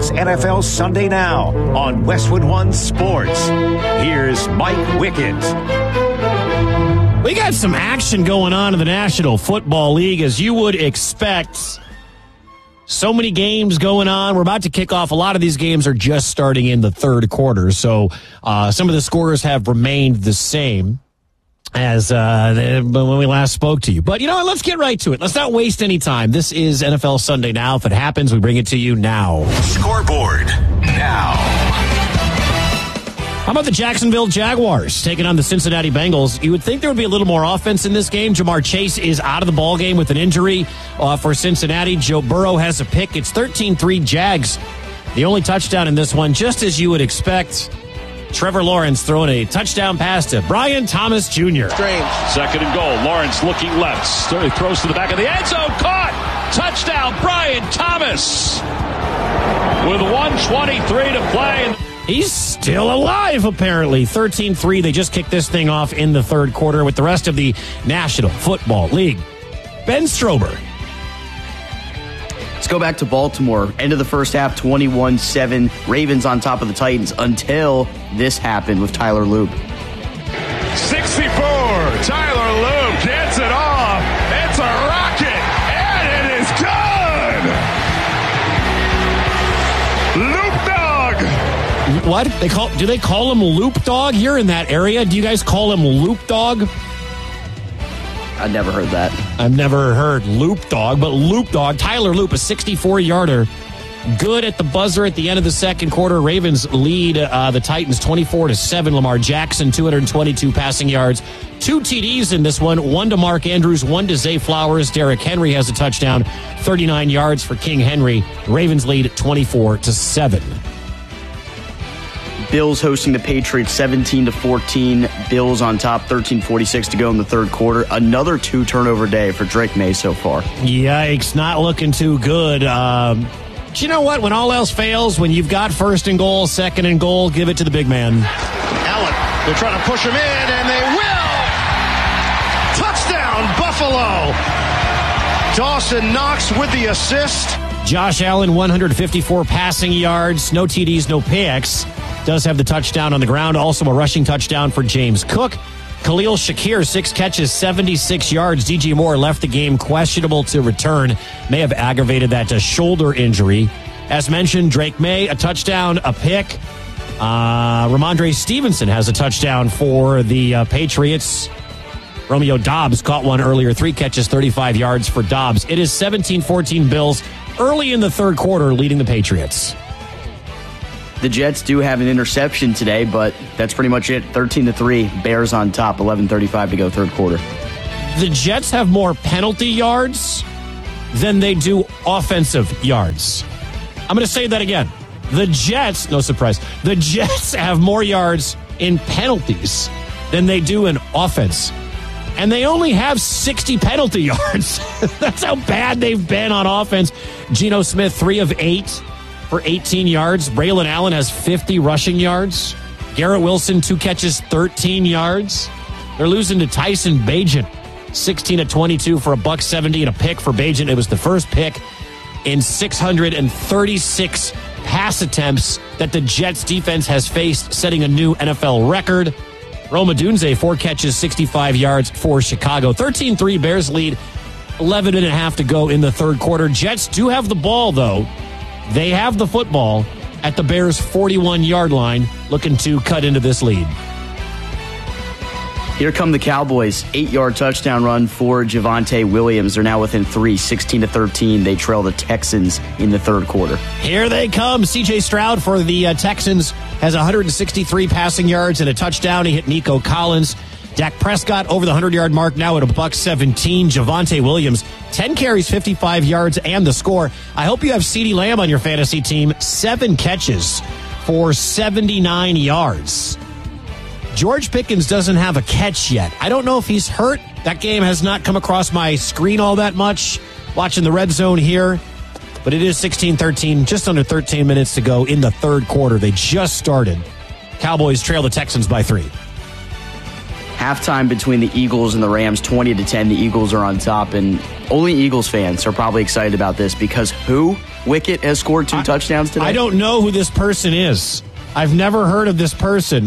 It's NFL Sunday Now on Westwood One Sports. Here's Mike Wickett. We got some action going on in the National Football League, as you would expect. So many games going on. We're about to kick off. A lot of these games are just starting in the third quarter, so some of the scores have remained the same as when we last spoke to you. But, you know what, let's get right to it. Let's not waste any time. This is NFL Sunday Now. If it happens, we bring it to you now. Scoreboard now. How about the Jacksonville Jaguars taking on the Cincinnati Bengals? You would think there would be a little more offense in this game. Jamar Chase is out of the ballgame with an injury for Cincinnati. Joe Burrow has a pick. It's 13-3 Jags. The only touchdown in this one, just as you would expect. Trevor Lawrence throwing a touchdown pass to Brian Thomas Jr. Strange. Second and goal. Lawrence looking left. Throws to the back of the end zone. Caught. Touchdown, Brian Thomas. With 1:23 to play. He's still alive, apparently. 13-3. They just kicked this thing off in the third quarter with the rest of the National Football League. Ben Strober. Let's go back to Baltimore. End of the first half, 21-7. Ravens on top of the Titans until this happened with Tyler Loop. 64. Tyler Loop gets it off. It's a rocket, and it is good. Loop Dog. What? Do they call him Loop Dog here in that area? Do you guys call him Loop Dog? I never heard that. I've never heard Loop Dog, but Loop Dog, Tyler Loop, a 64-yarder. Good at the buzzer at the end of the second quarter. Ravens lead the Titans 24-7. Lamar Jackson, 222 passing yards. 2 TDs in this one. One to Mark Andrews, one to Zay Flowers. Derrick Henry has a touchdown. 39 yards for King Henry. Ravens lead 24-7. Bills hosting the Patriots 17-14. Bills on top, 13:46 to go in the third quarter. Another 2-turnover day for Drake May so far. Yikes, not looking too good. But you know what? When all else fails, when you've got first and goal, second and goal, give it to the big man. Allen, they're trying to push him in, and they will! Touchdown, Buffalo! Dawson Knox with the assist. Josh Allen, 154 passing yards, no TDs, no picks. Does have the touchdown on the ground. Also a rushing touchdown for James Cook. Khalil Shakir, 6 catches, 76 yards. DJ Moore left the game questionable to return. May have aggravated that shoulder injury. As mentioned, Drake May, a touchdown, a pick. Ramondre Stevenson has a touchdown for the Patriots. Romeo Doubs caught one earlier. 3 catches, 35 yards for Doubs. It is 17-14 Bills early in the third quarter leading the Patriots. The Jets do have an interception today, but that's pretty much it. 13-3, Bears on top, 11:35 to go third quarter. The Jets have more penalty yards than they do offensive yards. I'm going to say that again. The Jets, no surprise, the Jets have more yards in penalties than they do in offense. And they only have 60 penalty yards. That's how bad they've been on offense. Geno Smith, 3 of 8. For 18 yards. Braylon Allen has 50 rushing yards. Garrett Wilson, 2 catches, 13 yards. They're losing to Tyson Bagent, 16-22 for $170 and a pick for Bagent. It was the first pick in 636 pass attempts that the Jets defense has faced, setting a new NFL record. Rome Odunze, 4 catches, 65 yards for Chicago. 13-3 Bears lead, 11.5 to go in the third quarter. Jets do have the ball, though. They have the football at the Bears' 41-yard line, looking to cut into this lead. Here come the Cowboys. 8-yard touchdown run for Javonte Williams. They're now within 3, 16-13. They trail the Texans in the third quarter. Here they come. C.J. Stroud for the Texans has 163 passing yards and a touchdown. He hit Nico Collins. Dak Prescott over the 100-yard mark now at $117. Javonte Williams, 10 carries, 55 yards, and the score. I hope you have CeeDee Lamb on your fantasy team. 7 catches for 79 yards. George Pickens doesn't have a catch yet. I don't know if he's hurt. That game has not come across my screen all that much. Watching the red zone here. But it is 16-13, just under 13 minutes to go in the third quarter. They just started. Cowboys trail the Texans by 3. Halftime between the Eagles and the Rams, 20-10. The Eagles are on top, and only Eagles fans are probably excited about this because who? Wicket has scored 2 touchdowns today? I don't know who this person is. I've never heard of this person.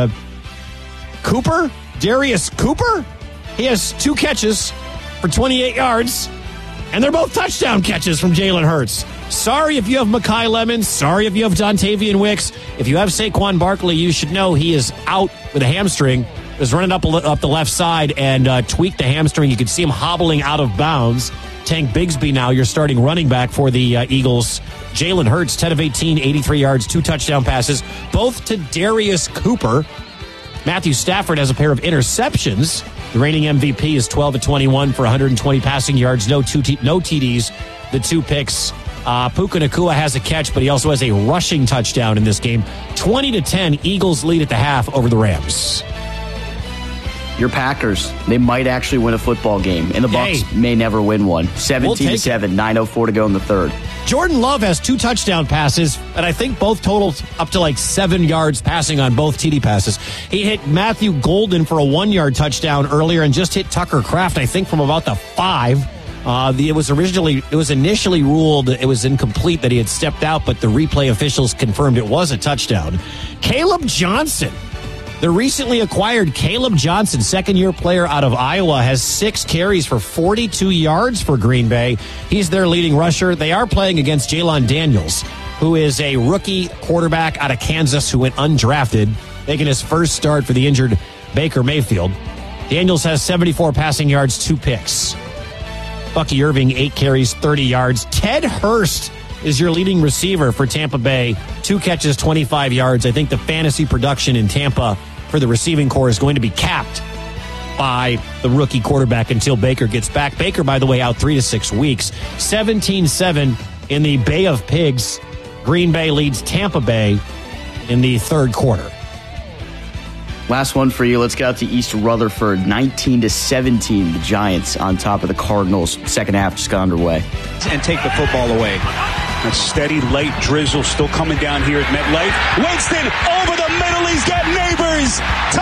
Cooper? Darius Cooper? He has 2 catches for 28 yards, and they're both touchdown catches from Jalen Hurts. Sorry if you have Mekhi Lemons. Sorry if you have Dontavian Wicks. If you have Saquon Barkley, you should know he is out with a hamstring. He was running up the left side and tweaked the hamstring. You could see him hobbling out of bounds. Tank Bigsby now your starting running back for the Eagles. Jalen Hurts, 10 of 18, 83 yards, 2 touchdown passes, both to Darius Cooper. Matthew Stafford has a pair of interceptions. The reigning MVP is 12 of 21 for 120 passing yards, no TDs, the 2 picks. Puka Nacua has a catch, but he also has a rushing touchdown in this game. 20-10, Eagles lead at the half over the Rams. Your Packers, they might actually win a football game, and the Bucs may never win one. 17-7, 9:04 to go in the third. Jordan Love has 2 touchdown passes, and I think both totaled up to like 7 yards passing on both TD passes. He hit Matthew Golden for a 1-yard touchdown earlier and just hit Tucker Kraft, I think, from about the 5. It was initially ruled it was incomplete that he had stepped out, but the replay officials confirmed it was a touchdown. Caleb Johnson, the recently acquired Caleb Johnson, second-year player out of Iowa, has 6 carries for 42 yards for Green Bay. He's their leading rusher. They are playing against Jalen Daniels, who is a rookie quarterback out of Kansas who went undrafted, making his first start for the injured Baker Mayfield. Daniels has 74 passing yards, 2 picks. Bucky Irving, 8 carries, 30 yards. Ted Hurst is your leading receiver for Tampa Bay. 2 catches, 25 yards. I think the fantasy production in Tampa for the receiving corps is going to be capped by the rookie quarterback until Baker gets back. Baker, by the way, out 3 to 6 weeks. 17-7 in the Bay of Pigs. Green Bay leads Tampa Bay in the third quarter. Last one for you. Let's get out to East Rutherford. 19-17, the Giants on top of the Cardinals. Second half just got underway. And take the football away. A steady light drizzle still coming down here at MetLife. Winston over the middle. He's got Neighbors.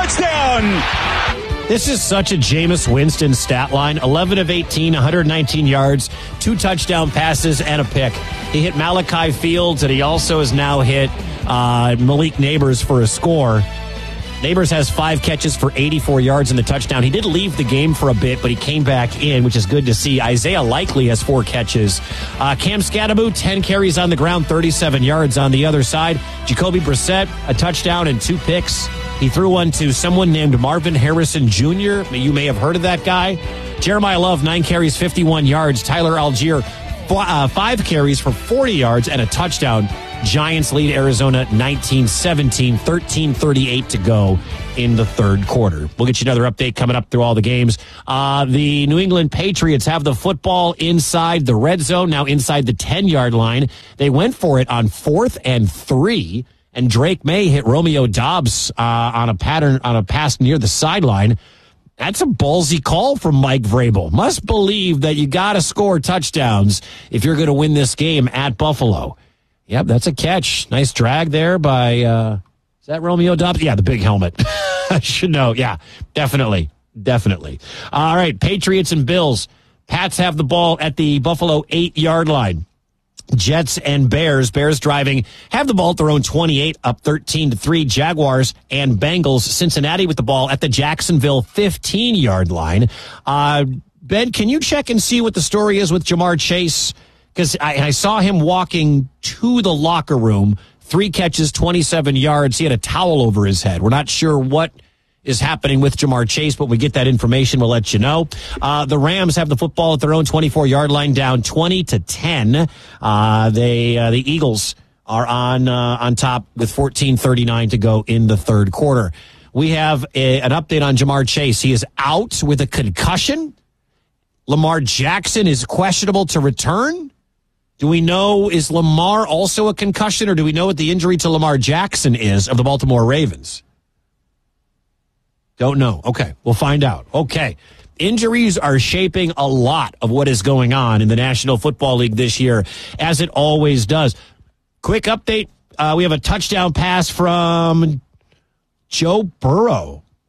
Touchdown. This is such a Jameis Winston stat line. 11 of 18, 119 yards, 2 touchdown passes, and a pick. He hit Malachi Fields, and he also has now hit Malik Neighbors for a score. Neighbors has 5 catches for 84 yards and the touchdown. He did leave the game for a bit, but he came back in, which is good to see. Isaiah Likely has 4 catches. Cam Scatterbo, 10 carries on the ground, 37 yards on the other side. Jacoby Brissett, a touchdown and 2 picks. He threw one to someone named Marvin Harrison Jr. You may have heard of that guy. Jeremiah Love, 9 carries, 51 yards. Tyler Algier, 5 carries for 40 yards and a touchdown. Giants lead Arizona 19-17, 13:38 to go in the third quarter. We'll get you another update coming up through all the games. The New England Patriots have the football inside the red zone, now inside the 10-yard line. They went for it on 4th and 3, and Drake May hit Romeo Doubs on a pass near the sideline. That's a ballsy call from Mike Vrabel. Must believe that you got to score touchdowns if you're going to win this game at Buffalo. Yep, that's a catch. Nice drag there by, is that Romeo Doubs? Yeah, the big helmet. I should know. Yeah, definitely. All right, Patriots and Bills. Pats have the ball at the Buffalo 8-yard line. Jets and Bears driving, have the ball at their own 28, up 13-3. Jaguars and Bengals. Cincinnati with the ball at the Jacksonville 15-yard line. Ben, can you check and see what the story is with Jamar Chase? Because I saw him walking to the locker room, 3 catches, 27 yards. He had a towel over his head. We're not sure what is happening with Jamar Chase, but we get that information, we'll let you know. The Rams have the football at their own 24-yard line, down 20-10. The Eagles are on top with 14:39 to go in the third quarter. We have an update on Jamar Chase. He is out with a concussion. Lamar Jackson is questionable to return. Do we know, is Lamar also a concussion, or do we know what the injury to Lamar Jackson is of the Baltimore Ravens? Don't know. Okay, we'll find out. Okay, injuries are shaping a lot of what is going on in the National Football League this year, as it always does. Quick update. We have a touchdown pass from Joe Burrow.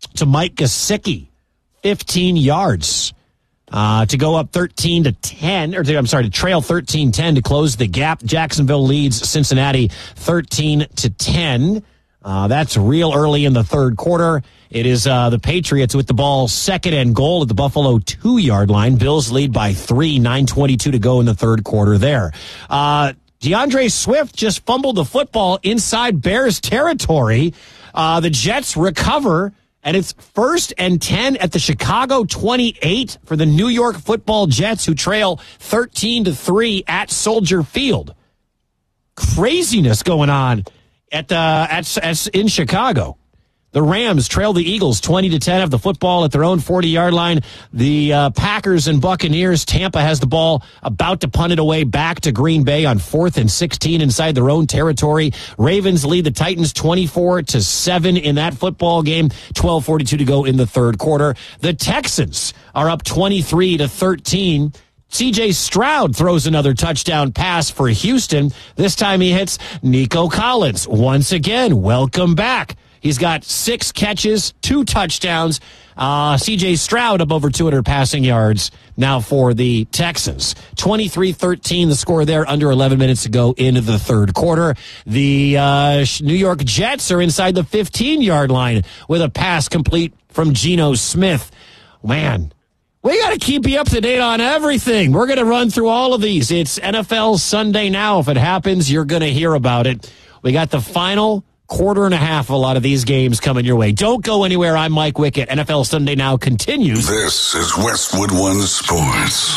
to Mike Gesicki, 15 yards. To go up 13-10, to trail 13-10 to close the gap. Jacksonville leads Cincinnati 13-10. That's real early in the third quarter. It is the Patriots with the ball, second and goal at the Buffalo 2-yard line. Bills lead by 3, 9:22 to go in the third quarter there. DeAndre Swift just fumbled the football inside Bears territory. The Jets recover. And it's 1st and 10 at the Chicago 28 for the New York Football Jets, who trail 13-3 at Soldier Field. Craziness going on in Chicago. The Rams trail the Eagles 20-10, have the football at their own 40-yard line. The Packers and Buccaneers, Tampa has the ball, about to punt it away back to Green Bay on 4th and 16 inside their own territory. Ravens lead the Titans 24-7 in that football game. 12:42 to go in the third quarter. The Texans are up 23-13. C.J. Stroud throws another touchdown pass for Houston. This time he hits Nico Collins. Once again, welcome back. He's got 6 catches, 2 touchdowns. C.J. Stroud up over 200 passing yards now for the Texans. 23-13, the score there, under 11 minutes to go into the third quarter. The New York Jets are inside the 15-yard line with a pass complete from Geno Smith. Man, we got to keep you up to date on everything. We're going to run through all of these. It's NFL Sunday now. If it happens, you're going to hear about it. We got the final quarter and a half of a lot of these games coming your way. Don't go anywhere. I'm Mike Wickett. NFL Sunday Now continues. This is Westwood One Sports.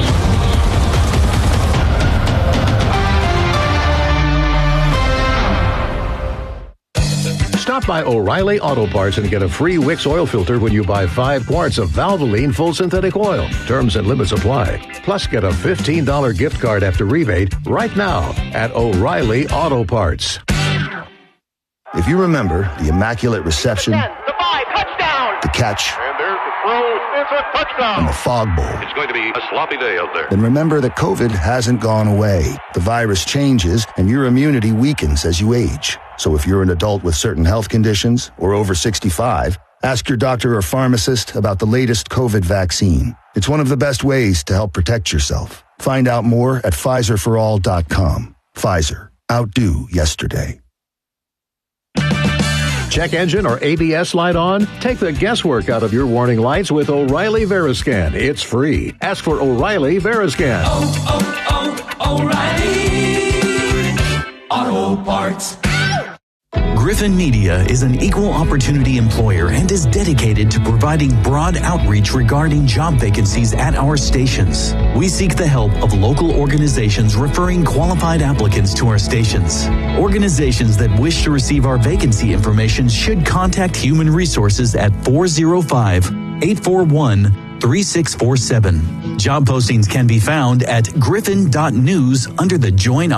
Stop by O'Reilly Auto Parts and get a free Wix oil filter when you buy 5 quarts of Valvoline full synthetic oil. Terms and limits apply. Plus, get a $15 gift card after rebate right now at O'Reilly Auto Parts. If you remember the Immaculate Reception, the 5, touchdown, the catch, and there's the throw, it's a touchdown, and the Fog Bowl, it's going to be a sloppy day out there. Then remember that COVID hasn't gone away. The virus changes, and your immunity weakens as you age. So if you're an adult with certain health conditions or over 65, ask your doctor or pharmacist about the latest COVID vaccine. It's one of the best ways to help protect yourself. Find out more at PfizerForAll.com. Pfizer. Outdo yesterday. Check engine or ABS light on? Take the guesswork out of your warning lights with O'Reilly Veriscan. It's free. Ask for O'Reilly Veriscan. O'Reilly Auto Parts. Griffin Media is an equal opportunity employer and is dedicated to providing broad outreach regarding job vacancies at our stations. We seek the help of local organizations referring qualified applicants to our stations. Organizations that wish to receive our vacancy information should contact Human Resources at 405-841-3647. Job postings can be found at griffin.news under the Join